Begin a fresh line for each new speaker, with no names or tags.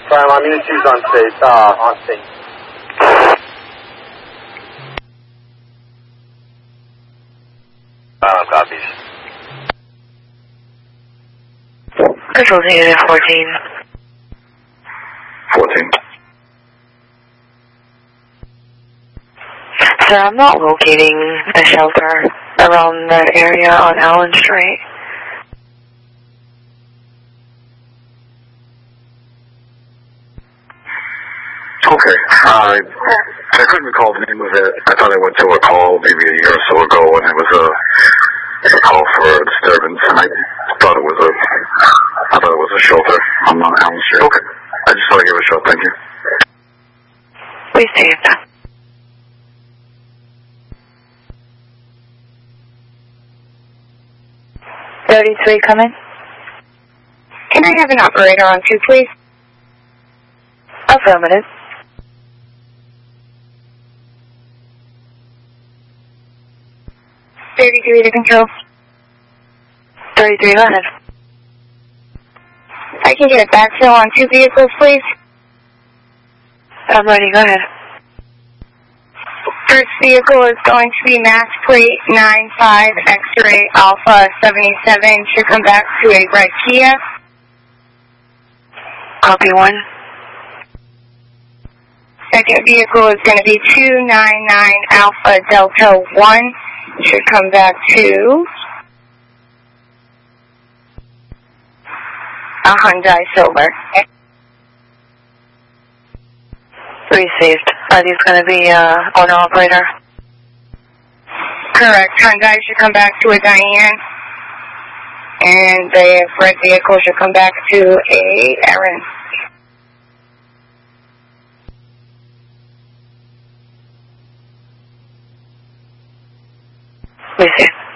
Sorry, my unit 2's on state. On state. Copies.
Control to unit 14.
14.
Sir, I'm not locating a shelter around the area on Allen Street.
Okay. I couldn't recall the name of it. I thought I went to a call maybe a year or so ago, and it was a call for a disturbance, and I thought it was a shelter on Allen Street. Okay. I just thought I'd give it a shot. Thank you.
Please take that.
33, come in.
Can I have an operator on 2, please?
Affirmative.
To control.
33, go ahead.
I can get a backfill on 2 vehicles, please.
I'm ready, go ahead.
First vehicle is going to be mass plate 95 X-ray Alpha 77. Should come back to a red Kia.
Copy 1.
Second vehicle is going to be 299 Alpha Delta 1. Should come back to a Hyundai Silver.
Received. Are these going to be owner operator?
Correct. Hyundai should come back to a Diane. And the red vehicle should come back to a Aaron.
Received.